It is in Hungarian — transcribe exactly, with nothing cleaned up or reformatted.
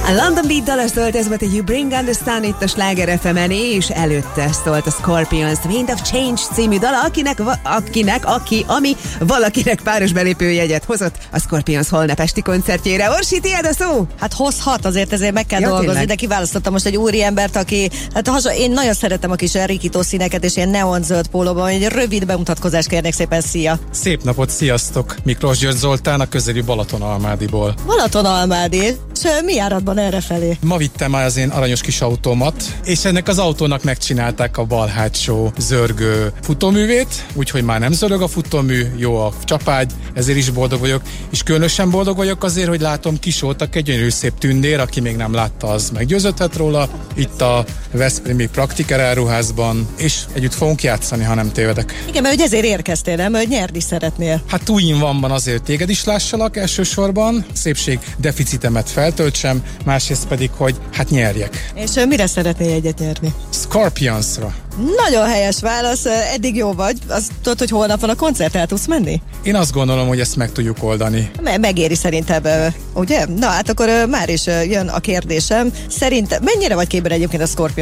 A London Beat dala szólt, ez volt egy You Bring on the Sun itt a Sláger ef emen, és előtte szólt a Scorpions Wind of Change című dala, akinek, va, akinek, aki, ami valakinek páros belépőjegyet hozott a Scorpions holnap esti koncertjére. Orsi, tiéd a szó? Hát hozhat, azért ezért meg kell ja, dolgozni, tényleg? de kiválasztottam most egy úriembert, aki, hát haza, én nagyon szeretem a kis rikító színeket, és ilyen neonzöld pólóban, egy rövid bemutatkozást kérnék szépen, szia! Szép napot, sziasztok! Miklós György Zoltán, a közeli Balatonalmádiból. Balatonalmádi, és mi áradban errefelé? Ma vittem már az én aranyos kis autómat, és ennek az autónak megcsinálták a bal hátsó zörgő futóművét, úgyhogy már nem zörög a futómű, jó a csapágy, ezért is boldog vagyok, és különösen boldog vagyok azért, hogy látom Kisoltak egy gyönyörű szép tündér, aki még nem látta, az meggyőződhet róla, itt a Veszprémi Praktiker áruházban, és együtt fogunk játszani, ha nem tévedek. Igen, mert hogy ezért érkeztél, nem? Hogy nyerni szeretnél. Hát túlin vanban azért téged is lássalak elsősorban, szépség deficitemet feltöltsem, másrészt pedig, hogy hát nyerjek. És uh, mire szeretnél egyet nyerni? Scorpionsra. Nagyon helyes válasz, eddig jó vagy. Azt tudod, hogy holnap van a koncert, el tudsz menni? Én azt gondolom, hogy ezt meg tudjuk oldani. Me- megéri szerintem, ugye? Na hát akkor már is jön a kérdésem. Szerintem mennyire vagy képben egyébként a Scorpion